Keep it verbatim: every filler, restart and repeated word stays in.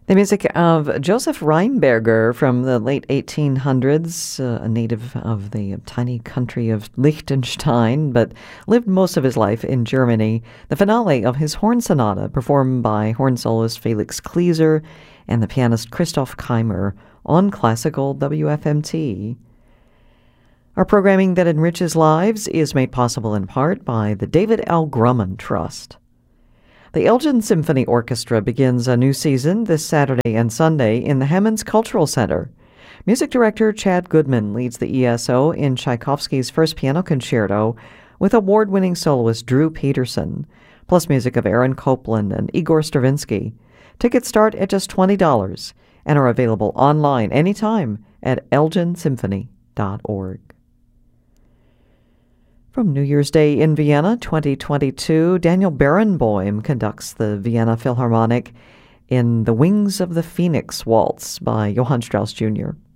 The music of Joseph Rheinberger from the late eighteen hundreds, uh, a native of the tiny country of Liechtenstein, but lived most of his life in Germany. The finale of his horn sonata, performed by horn soloist Felix Klieser and the pianist Christoph Keimer on classical W F M T. Our programming that enriches lives is made possible in part by the David L. Grumman Trust. The Elgin Symphony Orchestra begins a new season this Saturday and Sunday in the Hemmons Cultural Center. Music director Chad Goodman leads the E S O in Tchaikovsky's First Piano Concerto with award-winning soloist Drew Peterson, plus music of Aaron Copland and Igor Stravinsky. Tickets start at just twenty dollars and are available online anytime at elgin symphony dot org. From New Year's Day in Vienna, twenty twenty-two, Daniel Barenboim conducts the Vienna Philharmonic in The Wings of the Phoenix Waltz by Johann Strauss Junior